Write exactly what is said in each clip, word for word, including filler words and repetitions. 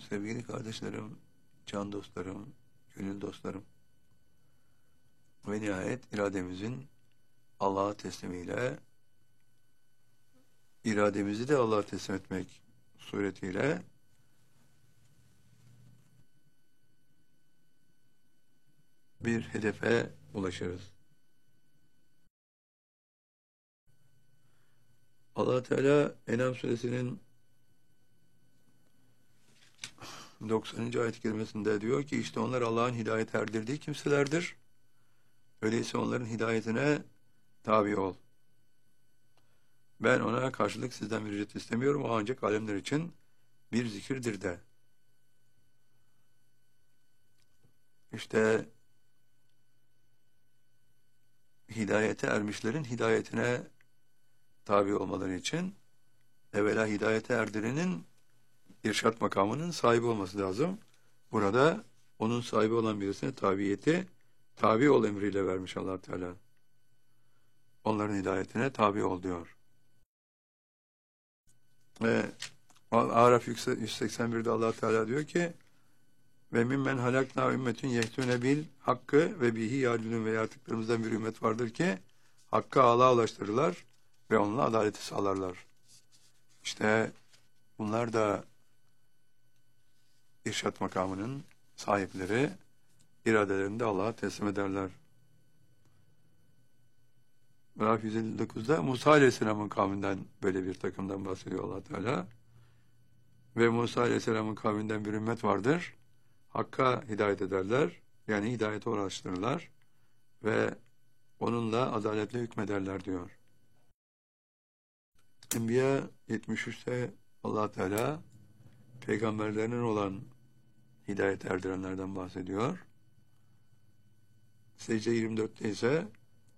Sevgili kardeşlerim, can dostlarım, gönül dostlarım ve nihayet irademizin Allah'a teslimiyle, irademizi de Allah'a teslim etmek suretiyle bir hedefe ulaşırız. Allah Teala En'am suresinin doksanıncı ayet-i kerimesinde diyor ki işte onlar Allah'ın hidayet erdirdiği kimselerdir. Öyleyse onların hidayetine tabi ol. Ben ona karşılık sizden bir ücret istemiyorum. O ancak alemler için bir zikirdir de. İşte hidayete ermişlerin hidayetine tabi olmaları için evvela hidayete erdirenin irşat makamının sahibi olması lazım. Burada onun sahibi olan birisine tabiyeti tabi ol emriyle vermiş Allah Teala. Onların hidayetine tabi ol diyor. Ve Araf yüz seksen birde Allah Teala diyor ki ve mimmen halakna ümmetün yehtune bil hakkı ve bihi yadilun ve yaratıklarımızdan bir ümmet vardır ki hakka Allah'a ulaştırırlar ve onunla adaleti sağlarlar. İşte bunlar da irşat makamının sahipleri, iradelerini de Allah'a teslim ederler. Araf yüz elli dokuzda Musa Aleyhisselam'ın kavminden böyle bir takımdan bahsediyor Allah Teala. Ve Musa Aleyhisselam'ın kavminden bir ümmet vardır. Hakka hidayet ederler. Yani hidayete ulaştırırlar. Ve onunla adaletle hükmederler diyor. Enbiya yetmiş üçte Allah Teala peygamberlerinin olan hidayet erdirenlerden bahsediyor. Secde yirmi dörtte ise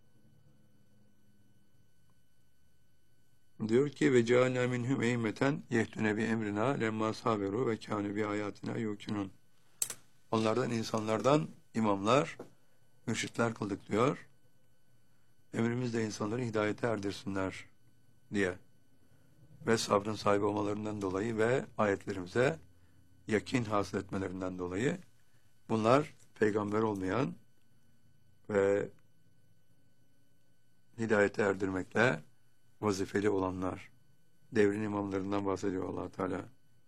diyor ki ve cealna minhum eymeten yehdune bi emrina lemma saberu ve kânu bi ayatina yukinun. Onlardan, insanlardan imamlar, mürşitler kıldık diyor. Emrimiz de insanları hidayete erdirsinler diye. Ve sabrın sahibi olmalarından dolayı ve ayetlerimize yakin hasıl etmelerinden dolayı bunlar peygamber olmayan ve hidayete erdirmekle vazifeli olanlar. Devrin imamlarından bahsediyor Allah Teala.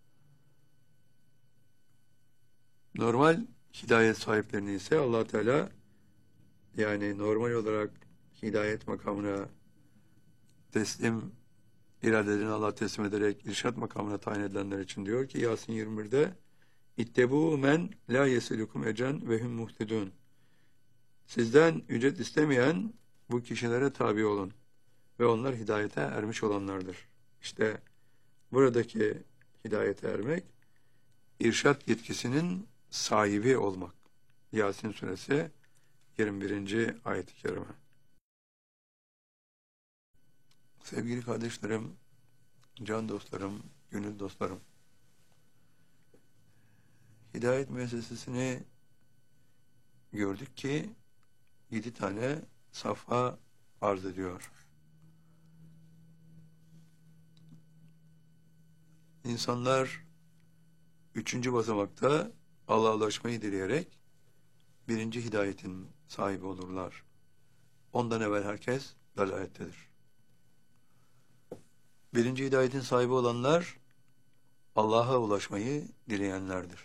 Normal hidayet sahiplerini ise Allah Teala yani normal olarak hidayet makamına teslim iradelerini Allah teslim ederek irşat makamına tayin edilenler için diyor ki Yasin yirmi birde İttebu men la yeselukum ecen ve hum muhtedun. Sizden ücret istemeyen bu kişilere tabi olun ve onlar hidayete ermiş olanlardır. İşte buradaki hidayete ermek irşat yetkisinin sahibi olmak. Yasin suresi yirmi birinci ayet-i kerime. Sevgili kardeşlerim, can dostlarım, gönül dostlarım, hidayet müessesesini gördük ki yedi tane safha arz ediyor. İnsanlar üçüncü basamakta Allah'a ulaşmayı dileyerek birinci hidayetin sahibi olurlar. Ondan evvel herkes dalalettedir. Birinci hidayetin sahibi olanlar Allah'a ulaşmayı dileyenlerdir.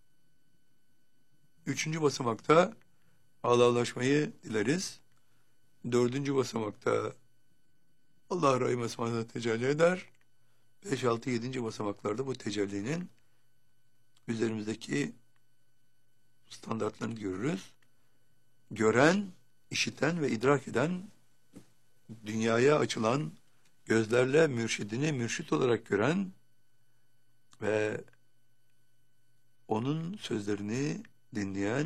Üçüncü basamakta Allah'a ulaşmayı dileriz. Dördüncü basamakta Allah rahim esmasına tecelli eder. Beş, altı, yedinci basamaklarda bu tecellinin üzerimizdeki standartlarını görürüz. Gören, işiten ve idrak eden, dünyaya açılan gözlerle mürşidini mürşit olarak gören ve onun sözlerini dinleyen